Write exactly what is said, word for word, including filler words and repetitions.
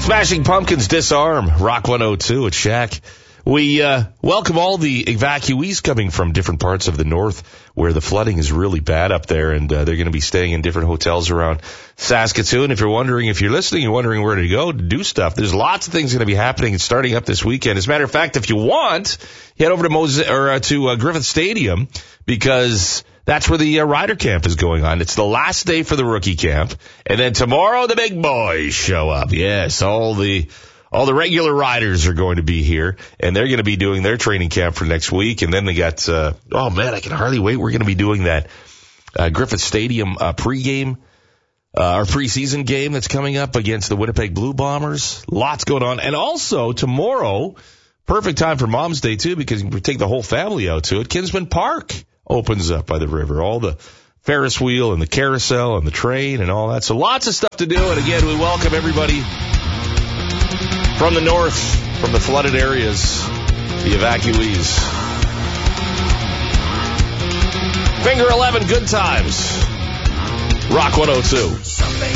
Smashing Pumpkins Disarm, Rock one oh two at Shaq. We uh, welcome all the evacuees coming from different parts of the north where the flooding is really bad up there, and uh, they're going to be staying in different hotels around Saskatoon. If you're wondering, if you're listening, you're wondering where to go to do stuff, there's lots of things going to be happening and starting up this weekend. As a matter of fact, if you want, head over to Mose- or uh, to uh, Griffith Stadium, because that's where the uh, rider camp is going on. It's the last day for the rookie camp, and then tomorrow the big boys show up. Yes, all the all the regular riders are going to be here, and they're going to be doing their training camp for next week. And then they got, uh, oh man, I can hardly wait. We're going to be doing that uh, Griffith Stadium uh, pregame, uh, our preseason game that's coming up against the Winnipeg Blue Bombers. Lots going on, and also tomorrow, perfect time for Mom's Day too, because we take the whole family out to it. Kinsman Park opens up by the river, all the Ferris wheel and the carousel and the train and all that. So lots of stuff to do. And again, we welcome everybody from the north, from the flooded areas, the evacuees. Finger eleven, good times. Rock one oh two.